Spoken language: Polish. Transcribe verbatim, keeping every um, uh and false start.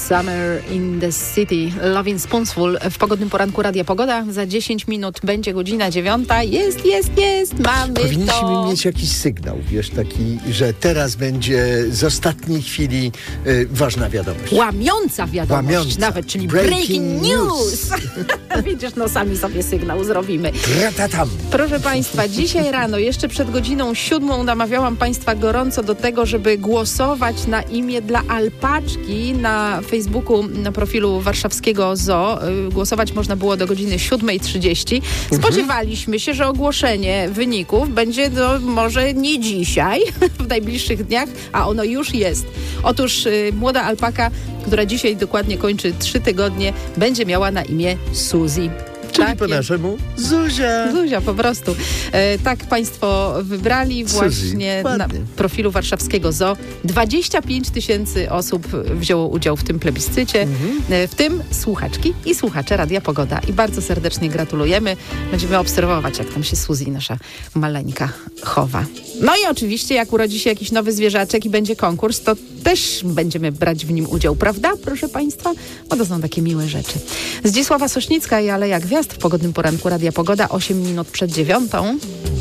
Summer in the City, Lovin' Spoonful w pogodnym poranku Radia Pogoda. Za dziesięć minut będzie godzina dziewiąta. Jest, jest, jest, mamy Powinniśmy to. mieć jakiś sygnał, wiesz, taki, że teraz będzie z ostatniej chwili y, ważna wiadomość. Łamiąca wiadomość Łamiąca. nawet, czyli Breaking breaking, news. Widzisz, no sami sobie sygnał zrobimy. Tratatam. Proszę Państwa, dzisiaj rano, jeszcze przed godziną siódmą namawiałam Państwa gorąco do tego, żeby głosować na imię dla alpaczki na Facebooku, na profilu warszawskiego Zoo. Głosować można było do godziny siódmej trzydzieści. Spodziewaliśmy się, że ogłoszenie wyników będzie do, może nie dzisiaj, w najbliższych dniach, a ono już jest. Otóż y, młoda alpaka, która dzisiaj dokładnie kończy trzy tygodnie, będzie miała na imię Suzy. Czyli Tak po jest. naszemu Zuzia. Zuzia, po prostu. E, tak Państwo wybrali właśnie Suzy, na ładnie. profilu warszawskiego Zoo. dwadzieścia pięć tysięcy osób wzięło udział w tym plebiscycie, Mhm. e, w tym słuchaczki i słuchacze Radia Pogoda. I bardzo serdecznie gratulujemy. Będziemy obserwować, jak tam się Suzy, nasza maleńka, chowa. No i oczywiście, jak urodzi się jakiś nowy zwierzaczek i będzie konkurs, to też będziemy brać w nim udział, prawda, proszę Państwa? Bo to są takie miłe rzeczy. Zdzisława Sośnicka i Aleja Gwiazd w pogodnym poranku Radia Pogoda, osiem minut przed dziewiątą.